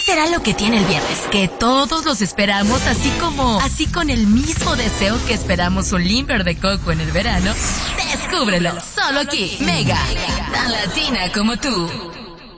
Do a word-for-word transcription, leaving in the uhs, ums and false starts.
será lo que tiene el viernes? Que todos los esperamos, así como, así con el mismo deseo que esperamos un limber de coco en el verano. Descúbrelo, solo aquí, Mega, tan latina como tú.